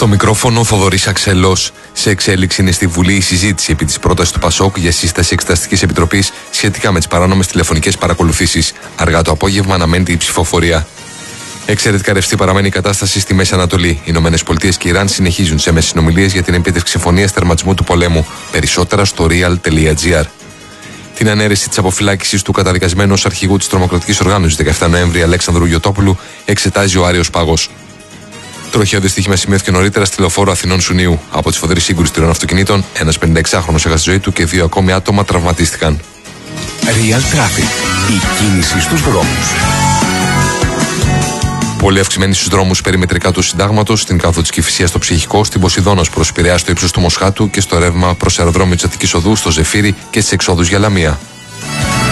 Στο μικρόφωνο ο Θοδωρής Αξελός. Σε εξέλιξη είναι στη Βουλή η συζήτηση επί της πρότασης του ΠΑΣΟΚ για σύσταση Εξεταστικής Επιτροπής σχετικά με τις παράνομες τηλεφωνικές παρακολουθήσεις. Αργά το απόγευμα αναμένεται η ψηφοφορία. Εξαιρετικά ρευστή παραμένει η κατάσταση στη Μέση Ανατολή. Οι Ηνωμένες Πολιτείες και η Ιράν συνεχίζουν σε έμεσες συνομιλίες για την επίτευξη συμφωνίας τερματισμού του πολέμου. Περισσότερα στο real.gr. Την ανέρεση της αποφυλάκησης του καταδικασμένου ως αρχηγού της τρομοκρατικής οργάνωσης 17 Νοέμβρη Αλέξανδρου Γιωτόπουλου εξετάζει ο Άριος Πάγος. Τροχαίο δυστύχημα σημειώθηκε νωρίτερα στη λεωφόρο Αθηνών Σουνίου. Από τη σφοδρή σύγκρουση τριών αυτοκινήτων, ένας 56χρονος έχασε τη ζωή του και 2 ακόμη άτομα τραυματίστηκαν. Real Traffic. Η κίνηση στους δρόμους. Πολύ αυξημένη στους δρόμους περιμετρικά του Συντάγματος, στην κάθοδο της Κηφισίας στο Ψυχικό, στην Ποσειδώνα προς Πειραιά στο ύψος του Μοσχάτου και στο ρεύμα προς αεροδρόμιο της Αττικής Οδού, στο Ζεφύρι και στις εξόδους για Λαμία.